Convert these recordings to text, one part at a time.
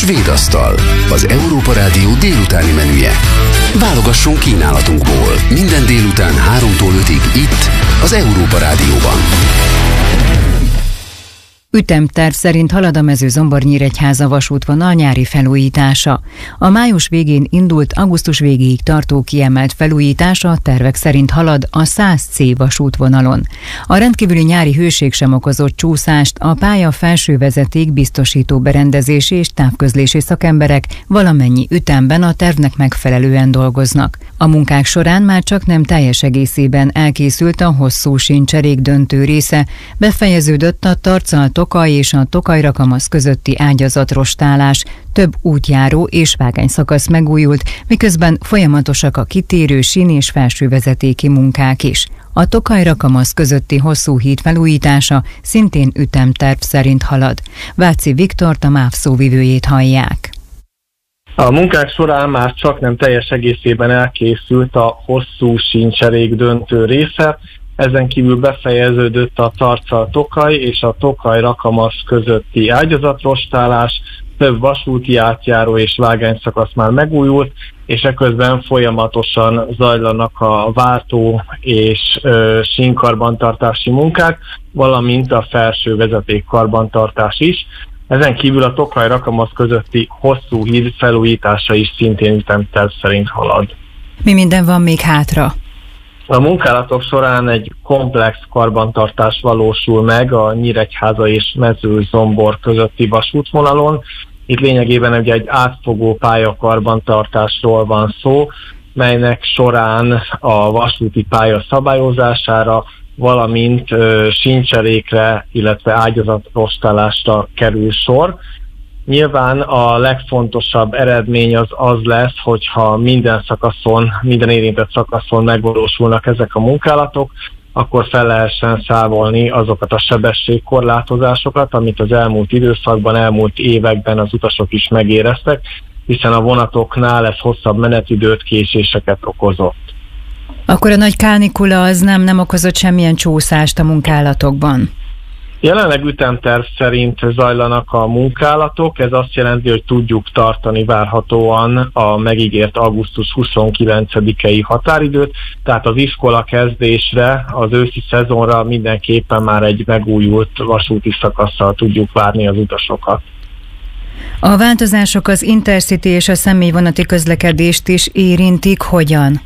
Svéd asztal, az Európa Rádió délutáni menüje. Válogasson kínálatunkból minden délután 3-tól 5-ig itt, az Európa Rádióban. Ütemterv szerint halad a Mezőzombor-Nyíregyháza vasútvonal nyári felújítása. A május végén indult augusztus végéig tartó kiemelt felújítása a tervek szerint halad a 100C vasútvonalon. A rendkívüli nyári hőség sem okozott csúszást, a pálya felső vezeték biztosító berendezési és távközlési szakemberek valamennyi ütemben a tervnek megfelelően dolgoznak. A munkák során már csak nem teljes egészében elkészült a hosszú síncserék döntő része, befejeződött a Tarcal-Tokaj és a Tokaj-Rakamasz közötti ágyazatrostálás, több útjáró és vágányszakasz megújult, miközben folyamatosak a kitérő sín és felsővezetéki munkák is. A Tokaj-Rakamasz közötti hosszú híd felújítása szintén ütemterv szerint halad. Váci Viktort, a MÁV szóvivőjét hallják. A munkák során már csak nem teljes egészében elkészült a hosszú síncserék döntő része, ezen kívül befejeződött a Tarcal-Tokaj és a Tokaj-Rakamasz közötti ágyazatrostálás, több vasúti átjáró és vágányszakasz már megújult, és eközben folyamatosan zajlanak a váltó és sínkarbantartási munkák, valamint a felső vezeték karbantartás is. Ezen kívül a Tokaj-Rakamasz közötti hosszú híd felújítása is szintén ütemterv szerint halad. Mi minden van még hátra? A munkálatok során egy komplex karbantartás valósul meg a Nyíregyháza és Mezőzombor közötti vasútvonalon. Itt lényegében egy átfogó pályakarbantartásról van szó, melynek során a vasúti pálya szabályozására, valamint síncserékre, illetve ágyazatrostálásra kerül sor. Nyilván a legfontosabb eredmény az lesz, hogyha minden érintett szakaszon megvalósulnak ezek a munkálatok, akkor fel lehessen számolni azokat a sebességkorlátozásokat, amit az elmúlt időszakban, elmúlt években az utasok is megéreztek, hiszen a vonatoknál ez hosszabb menetidőt, késéseket okozott. Akkor a nagy kánikula az nem okozott semmilyen csúszást a munkálatokban? Jelenleg ütemterv szerint zajlanak a munkálatok, ez azt jelenti, hogy tudjuk tartani várhatóan a megígért augusztus 29-i határidőt, tehát az iskola kezdésre, az őszi szezonra mindenképpen már egy megújult vasúti szakasszal tudjuk várni az utasokat. A változások az Intercity és a személyvonati közlekedést is érintik, hogyan?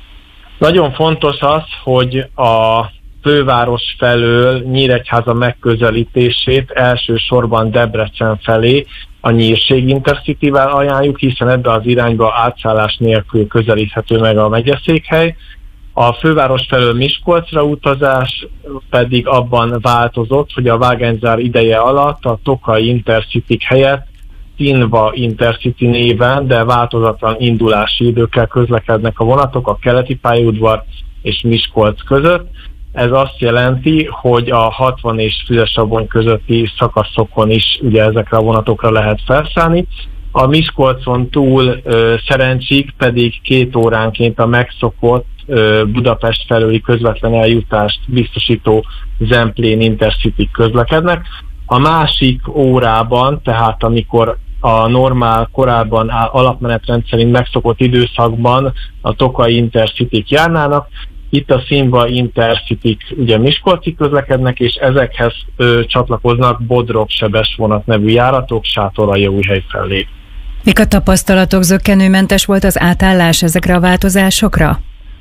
Nagyon fontos az, hogy a főváros felől Nyíregyháza megközelítését elsősorban Debrecen felé a Nyírség Intercityvel ajánljuk, hiszen ebbe az irányba átszállás nélkül közelíthető meg a megyeszékhely. A főváros felől Miskolcra utazás pedig abban változott, hogy a vágányzár ideje alatt a Tokaj Intercity helyett Tinva Intercity néven, de változatlan indulási időkkel közlekednek a vonatok a keleti pályaudvar és Miskolc között. Ez azt jelenti, hogy a 60 és Füzesabony közötti szakaszokon is ugye ezekre a vonatokra lehet felszállni. A Miskolcon túl Szerencsig pedig 2 óránként a megszokott Budapest felőli közvetlen eljutást biztosító Zemplén Intercity közlekednek. A másik órában, tehát amikor a normál, korábban alapmenetrend szerint megszokott időszakban a Tokaj Intercity járnának, itt a Színva Intercity ugye Miskolcig közlekednek, és ezekhez csatlakoznak Bodrog-Sebes vonat nevű járatok Sátoraljaújhely felé. Mik a tapasztalatok? Zökkenőmentes volt az átállás ezekre a változásokra?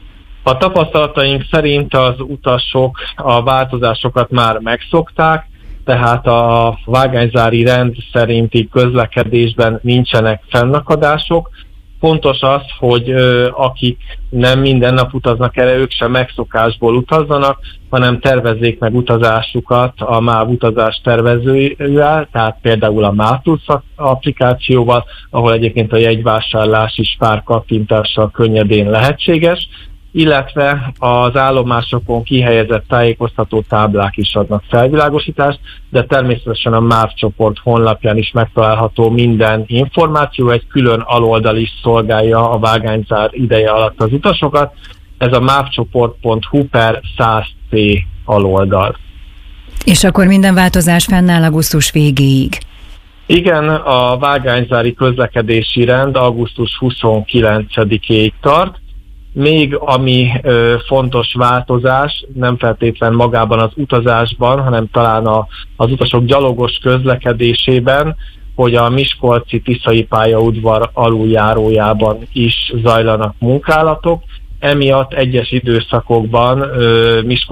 A tapasztalataink szerint az utasok a változásokat már megszokták, tehát a vágányzári rend szerinti közlekedésben nincsenek fennakadások. Fontos az, hogy akik nem minden nap utaznak erre, ők sem megszokásból utazzanak, hanem tervezzék meg utazásukat a MÁV utazás tervezőjével, tehát például a MÁV Plus applikációval, ahol egyébként a jegyvásárlás is pár kattintással könnyedén lehetséges, illetve az állomásokon kihelyezett tájékoztató táblák is adnak felvilágosítást, de természetesen a MÁV csoport honlapján is megtalálható minden információ, egy külön aloldal is szolgálja a vágányzár ideje alatt az utasokat, ez a mávcsoport.hu/100C aloldal. És akkor minden változás fennáll augusztus végéig? Igen, a vágányzári közlekedési rend augusztus 29-ig tart. Még ami fontos változás, nem feltétlen magában az utazásban, hanem talán az utasok gyalogos közlekedésében, hogy a miskolci Tiszai pályaudvar aluljárójában is zajlanak munkálatok. Emiatt egyes időszakokban